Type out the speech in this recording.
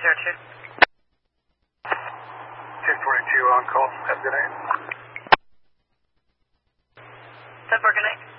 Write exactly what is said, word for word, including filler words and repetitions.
zero two. ten forty-two on call. Have a good night. ten four, good night.